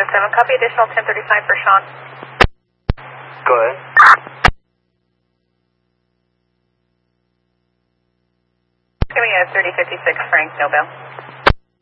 7, copy additional 1035 for Sean. Go ahead. Giving you a 3056, Frank Nobel.